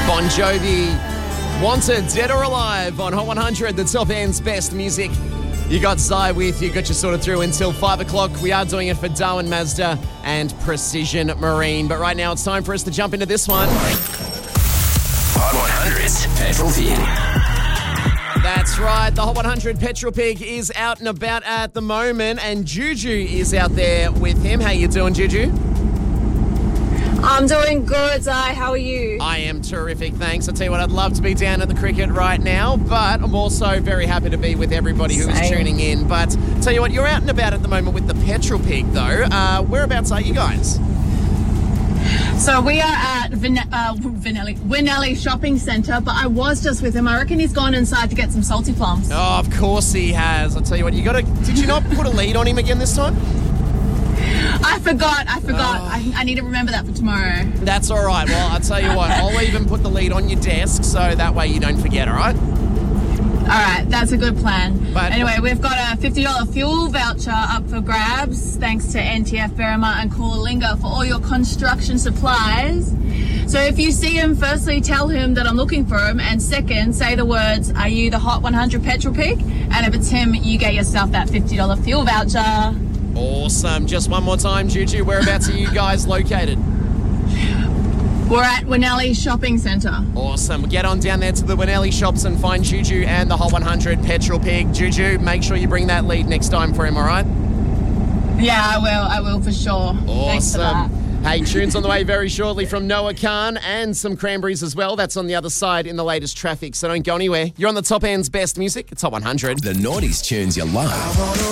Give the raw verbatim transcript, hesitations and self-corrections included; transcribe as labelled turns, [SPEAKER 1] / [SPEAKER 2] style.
[SPEAKER 1] Bon Jovi, Wanted, Dead or Alive on Hot one hundred, the top end's best music. You got Zai with you, got you sorted through until five o'clock. We are doing it for Darwin Mazda and Precision Marine. But right now it's time for us to jump into this one.
[SPEAKER 2] Hot one hundred's Petrol Pig.
[SPEAKER 1] That's right, the Hot one hundred Petrol Pig is out and about at the moment, and Juju is out there with him. How you doing, Juju?
[SPEAKER 3] I'm doing good, Zai. How are you?
[SPEAKER 1] I am terrific, thanks. I tell you what, I'd love to be down at the cricket right now, but I'm also very happy to be with everybody who is
[SPEAKER 3] Same.
[SPEAKER 1] tuning in. But tell you what, you're out and about at the moment with the Petrol Pig, though. Uh, whereabouts are you guys?
[SPEAKER 3] So we are at Vin- uh, Vinelli, Winelli Shopping Centre, but I was just with him. I reckon he's gone inside to get some salty plums.
[SPEAKER 1] Oh, of course he has. I tell you what, you got to. Did you not put a lead on him again this time?
[SPEAKER 3] I forgot. I forgot.
[SPEAKER 1] Oh.
[SPEAKER 3] I, I need to remember that for tomorrow.
[SPEAKER 1] That's all right. Well, I'll tell you what, I'll even put the lead on your desk so that way you don't forget, all right?
[SPEAKER 3] All right, that's a good plan.
[SPEAKER 1] But-
[SPEAKER 3] anyway, we've got a fifty dollars fuel voucher up for grabs, thanks to N T F Berrima and Coolalinga for all your construction supplies. So if you see him, firstly, tell him that I'm looking for him, and second, say the words, "Are you the Hot one hundred Petrol Pig?" And if it's him, you get yourself that fifty dollars fuel voucher.
[SPEAKER 1] Awesome. Just one more time, Juju. Whereabouts are you guys located?
[SPEAKER 3] We're at Winelli Shopping Centre.
[SPEAKER 1] Awesome. Get on down there to the Winelli shops and find Juju and the Hot one hundred Petrol Pig. Juju, make sure you bring that lead next time for him, all right?
[SPEAKER 3] Yeah, I will. I will for sure. Thanks for that.
[SPEAKER 1] Awesome. Hey, tunes on the way very shortly from Noah Khan and some Cranberries as well. That's on the other side in the latest traffic, so don't go anywhere. You're on the top end's best music. It's Hot one hundred.
[SPEAKER 2] The noughties tunes you love.